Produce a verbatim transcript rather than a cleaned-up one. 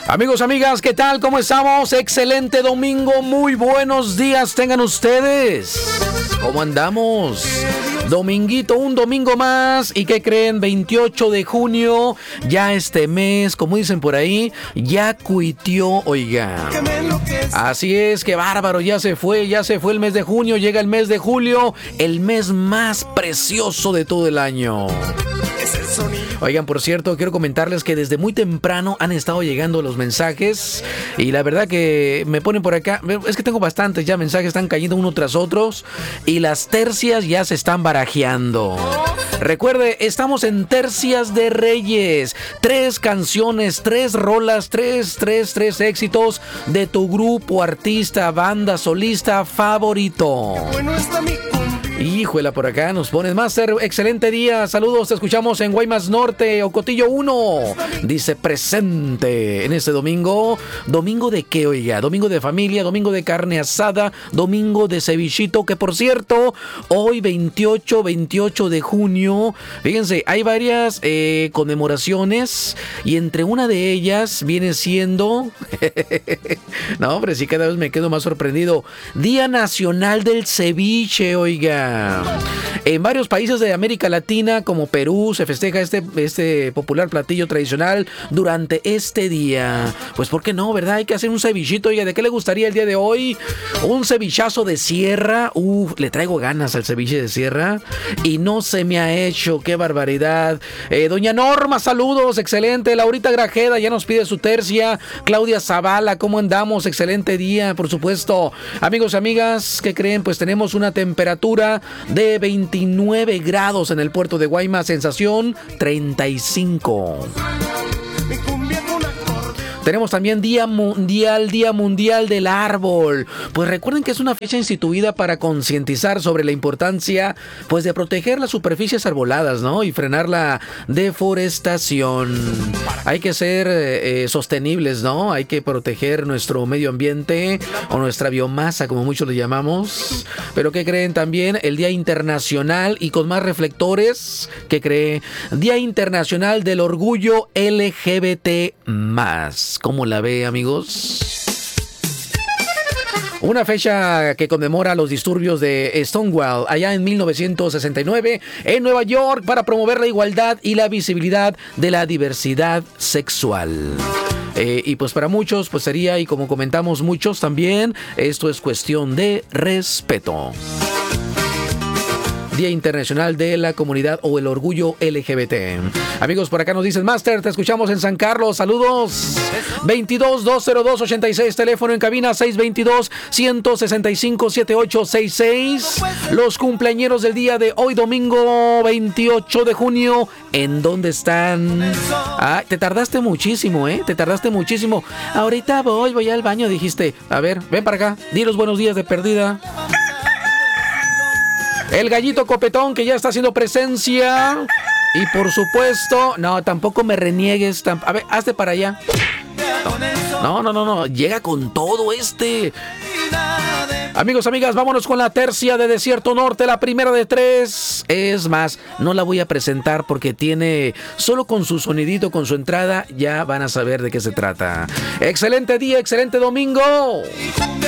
Amigos, amigas, ¿qué tal? ¿Cómo estamos? Excelente domingo, muy buenos días tengan ustedes. ¿Cómo andamos? Dominguito, un domingo más. ¿Y qué creen? veintiocho de junio, ya este mes, como dicen por ahí, ya cuitió, oiga. Así es, qué bárbaro, ya se fue, ya se fue el mes de junio, llega el mes de julio, el mes más precioso de todo el año. Oigan, por cierto, quiero comentarles que desde muy temprano han estado llegando los mensajes y la verdad que me ponen por acá, es que tengo bastantes ya mensajes, están cayendo uno tras otros y las tercias ya se están barajeando. Recuerde, estamos en Tercias de Reyes, tres canciones, tres rolas, tres, tres, tres éxitos de tu grupo, artista, banda, solista favorito. Bueno está mi Híjole, por acá nos pones Master, excelente día, saludos, te escuchamos en Guaymas Norte, Ocotillo uno, dice presente en este domingo. ¿Domingo de qué, oiga? Domingo de familia, domingo de carne asada, domingo de cevichito, que por cierto, hoy veintiocho, veintiocho de junio, fíjense, hay varias eh, conmemoraciones y entre una de ellas viene siendo, no hombre, sí cada vez me quedo más sorprendido, Día Nacional del Ceviche, oiga. En varios países de América Latina como Perú se festeja este, este popular platillo tradicional durante este día. Pues ¿por qué no, verdad? Hay que hacer un cevichito. Oiga, ¿de qué le gustaría el día de hoy? Un cevichazo de sierra. Uf, le traigo ganas al ceviche de sierra y no se me ha hecho. ¡Qué barbaridad! Eh, Doña Norma, saludos, excelente. Laurita Grajeda ya nos pide su tercia. Claudia Zavala, ¿cómo andamos? Excelente día, por supuesto. Amigos y amigas, ¿qué creen? Pues tenemos una temperatura de veintinueve grados en el puerto de Guaymas, sensación treinta y cinco. Tenemos también Día Mundial, Día Mundial del Árbol. Pues recuerden que es una fecha instituida para concientizar sobre la importancia, pues, de proteger las superficies arboladas, ¿no? Y frenar la deforestación. Hay que ser eh, sostenibles, ¿no? Hay que proteger nuestro medio ambiente o nuestra biomasa, como muchos le llamamos. Pero ¿qué creen también? El Día Internacional y con más reflectores, ¿qué cree? Día Internacional del Orgullo L G B T más. ¿Cómo la ve, amigos? Una fecha que conmemora los disturbios de Stonewall allá en mil novecientos sesenta y nueve en Nueva York para promover la igualdad y la visibilidad de la diversidad sexual. Eh, y pues para muchos pues sería, y como comentamos muchos también, esto es cuestión de respeto. Día Internacional de la Comunidad o el Orgullo L G B T. Amigos, por acá nos dicen, Master, te escuchamos en San Carlos, saludos. veintidós, dos cero dos, ochenta y seis, teléfono en cabina seis veintidós, ciento sesenta y cinco, setenta y ocho sesenta y seis. Los cumpleañeros del día de hoy, domingo veintiocho de junio, ¿en dónde están? Ah, te tardaste muchísimo, ¿eh? Te tardaste muchísimo. Ahorita voy, voy al baño, dijiste. A ver, ven para acá, di los buenos días de perdida. El gallito copetón que ya está haciendo presencia. Y por supuesto, no, tampoco me reniegues. Tamp- a ver, hazte para allá. No, no, no, no. Llega con todo este. Amigos, amigas, vámonos con la tercia de Desierto Norte, la primera de tres. Es más, no la voy a presentar porque tiene, solo con su sonidito, con su entrada, ya van a saber de qué se trata. Excelente día, excelente domingo.